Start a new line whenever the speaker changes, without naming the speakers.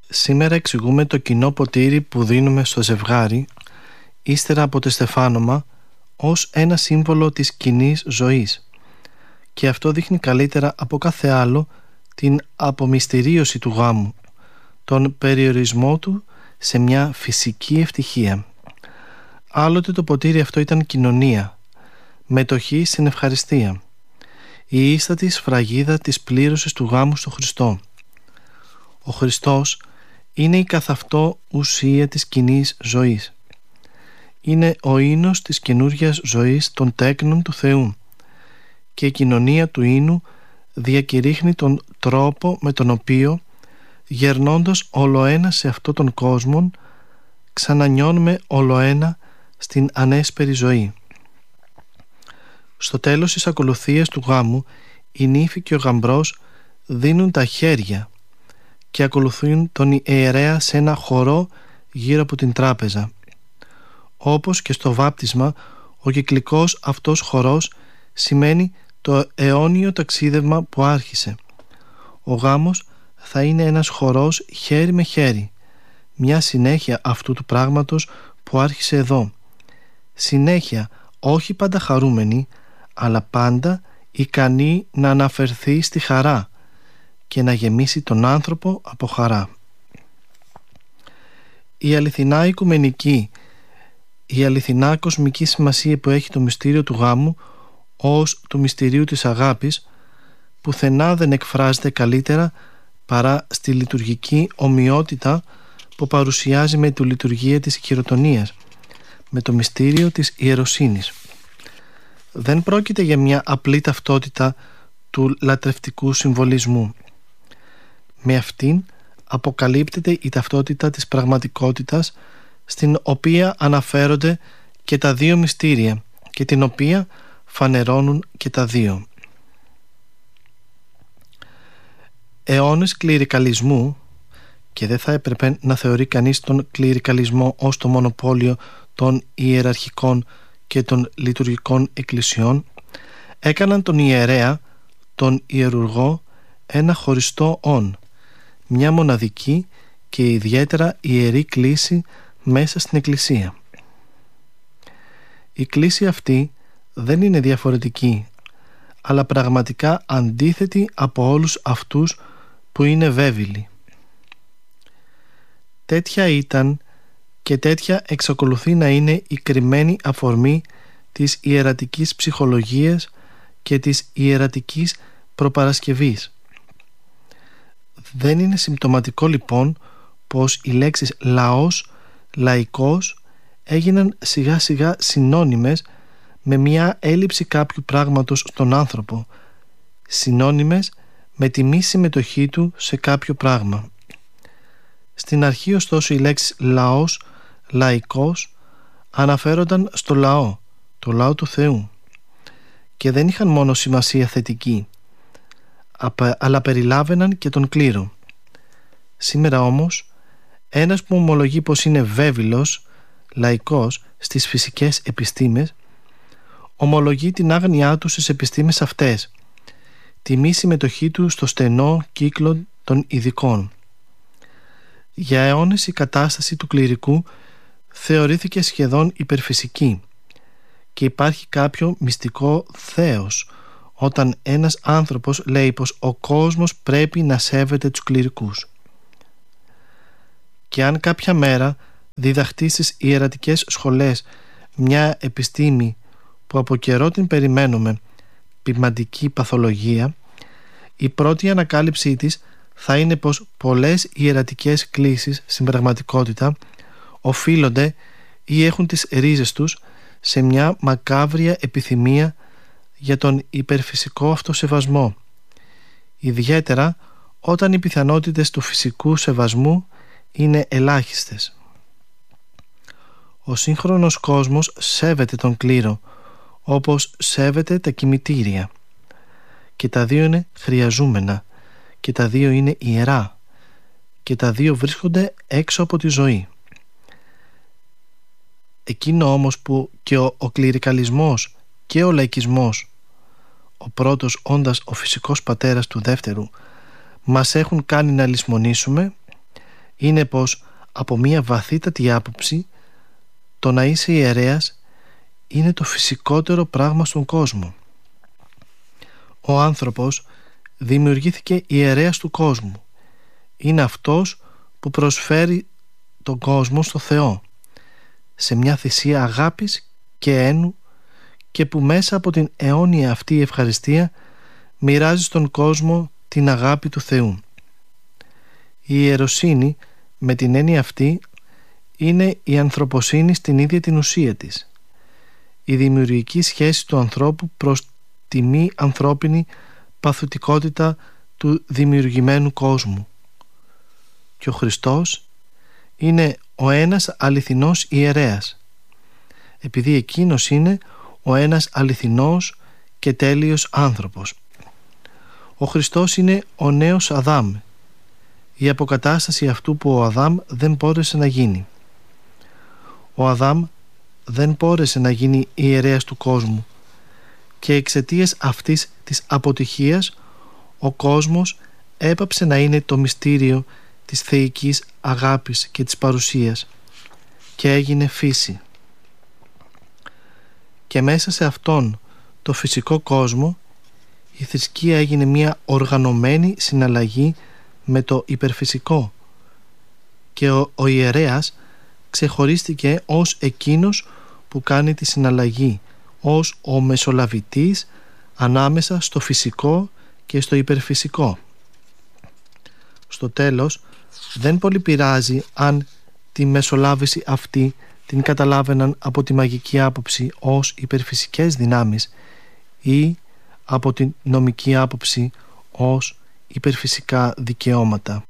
Σήμερα εξηγούμε το κοινό ποτήρι που δίνουμε στο ζευγάρι ύστερα από το στεφάνωμα ως ένα σύμβολο της κοινής ζωής, και αυτό δείχνει καλύτερα από κάθε άλλο την απομυστηρίωση του γάμου, τον περιορισμό του σε μια φυσική ευτυχία. Άλλοτε το ποτήρι αυτό ήταν κοινωνία, μετοχή στην ευχαριστία, η ίστατη σφραγίδα της πλήρωσης του γάμου στο Χριστό. Ο Χριστός είναι η καθ' αυτό ουσία της κοινής ζωής. Είναι ο ίνος της καινούργιας ζωής των τέκνων του Θεού, και η κοινωνία του ίνου διακηρύχνει τον τρόπο με τον οποίο, γερνώντας ολοένα σε αυτόν τον κόσμο, ξανανιώνουμε ολοένα στην ανέσπερη ζωή. Στο τέλος της ακολουθίας του γάμου, η νύφη και ο γαμπρός δίνουν τα χέρια και ακολουθούν τον ιερέα σε ένα χορό γύρω από την τράπεζα. Όπως και στο βάπτισμα, ο κυκλικός αυτός χορός σημαίνει το αιώνιο ταξίδευμα που άρχισε. Ο γάμος θα είναι ένας χορός χέρι με χέρι, μια συνέχεια αυτού του πράγματος που άρχισε εδώ. Συνέχεια, όχι πάντα χαρούμενη, αλλά πάντα ικανή να αναφερθεί στη χαρά και να γεμίσει τον άνθρωπο από χαρά. Η αληθινά οικουμενική, η αληθινά κοσμική σημασία που έχει το μυστήριο του γάμου ως του μυστηρίου της αγάπης, πουθενά δεν εκφράζεται καλύτερα παρά στη λειτουργική ομοιότητα που παρουσιάζει με τη λειτουργία της χειροτονίας, με το μυστήριο της ιεροσύνης. Δεν πρόκειται για μια απλή ταυτότητα του λατρευτικού συμβολισμού. Με αυτήν αποκαλύπτεται η ταυτότητα της πραγματικότητας, στην οποία αναφέρονται και τα δύο μυστήρια και την οποία φανερώνουν και τα δύο. Αιώνες κληρικαλισμού, και δεν θα έπρεπε να θεωρεί κανείς τον κληρικαλισμό ως το μονοπόλιο των ιεραρχικών και των λειτουργικών εκκλησιών, έκαναν τον ιερέα, τον ιερουργό, ένα χωριστό όν, μια μοναδική και ιδιαίτερα ιερή κλίση μέσα στην εκκλησία. Η κλίση αυτή δεν είναι διαφορετική, αλλά πραγματικά αντίθετη από όλους αυτούς που είναι βέβηλοι. Τέτοια ήταν και τέτοια εξακολουθεί να είναι η κρυμμένη αφορμή της ιερατικής ψυχολογίας και της ιερατικής προπαρασκευής. Δεν είναι συμπτωματικό λοιπόν πως οι λέξεις λαός, λαϊκός έγιναν σιγά σιγά συνώνυμες με μια έλλειψη κάποιου πράγματος στον άνθρωπο, συνώνυμες με τη μη συμμετοχή του σε κάποιο πράγμα. Στην αρχή ωστόσο οι λέξεις λαός, λαϊκός αναφέρονταν στο λαό, το λαό του Θεού, και δεν είχαν μόνο σημασία θετική, αλλά περιλάβαιναν και τον κλήρο. Σήμερα όμως ένας που ομολογεί πως είναι βέβηλος, λαϊκός στις φυσικές επιστήμες, ομολογεί την άγνοιά του στις επιστήμες αυτές, τη μη συμμετοχή του στο στενό κύκλο των ειδικών. Για αιώνες η κατάσταση του κληρικού θεωρήθηκε σχεδόν υπερφυσική, και υπάρχει κάποιο μυστικό θέος όταν ένας άνθρωπος λέει πως ο κόσμος πρέπει να σέβεται τους κληρικούς. Και αν κάποια μέρα διδαχτεί στις ιερατικές σχολές μια επιστήμη που από καιρό την περιμένουμε, ποιμαντική παθολογία, η πρώτη ανακάλυψή της θα είναι πως πολλές ιερατικές κλίσεις στην πραγματικότητα οφείλονται ή έχουν τις ρίζες τους σε μια μακάβρια επιθυμία για τον υπερφυσικό αυτοσεβασμό, ιδιαίτερα όταν οι πιθανότητες του φυσικού σεβασμού είναι ελάχιστες. Ο σύγχρονος κόσμος σέβεται τον κλήρο όπως σέβεται τα κημητήρια, και τα δύο είναι χρειαζούμενα, και τα δύο είναι ιερά, και τα δύο βρίσκονται έξω από τη ζωή. Εκείνο όμως που και ο κληρικαλισμός και ο λαϊκισμός, ο πρώτος όντας ο φυσικός πατέρας του δεύτερου, μας έχουν κάνει να λησμονήσουμε, είναι πως από μια βαθύτατη άποψη το να είσαι ιερέας είναι το φυσικότερο πράγμα στον κόσμο. Ο άνθρωπος δημιουργήθηκε ιερέας του κόσμου. Είναι αυτός που προσφέρει τον κόσμο στο Θεό σε μια θυσία αγάπης και ένου και που μέσα από την αιώνια αυτή ευχαριστία μοιράζει στον κόσμο την αγάπη του Θεού. Η ιεροσύνη με την έννοια αυτή είναι η ανθρωποσύνη στην ίδια την ουσία της. Η δημιουργική σχέση του ανθρώπου προς τη μη ανθρώπινη παθητικότητα του δημιουργημένου κόσμου. Και ο Χριστός είναι ο ένας αληθινός ιερέας, επειδή εκείνος είναι ο ένας αληθινός και τέλειος άνθρωπος. Ο Χριστός είναι ο νέος Αδάμ, η αποκατάσταση αυτού που ο Αδάμ δεν μπόρεσε να γίνει. Ο Αδάμ δεν μπόρεσε να γίνει ιερέας του κόσμου και εξαιτίας αυτής της αποτυχίας ο κόσμος έπαψε να είναι το μυστήριο της θεϊκής αγάπης και της παρουσίας και έγινε φύση. Και μέσα σε αυτόν το φυσικό κόσμο η θρησκεία έγινε μια οργανωμένη συναλλαγή με το υπερφυσικό και ο ιερέας ξεχωρίστηκε ως εκείνος που κάνει τη συναλλαγή, ως ο μεσολαβητής ανάμεσα στο φυσικό και στο υπερφυσικό. Στο τέλος δεν πολύ πειράζει αν τη μεσολάβηση αυτή την καταλάβαιναν από τη μαγική άποψη ως υπερφυσικές δυνάμεις ή από την νομική άποψη ως υπερφυσικά δικαιώματα.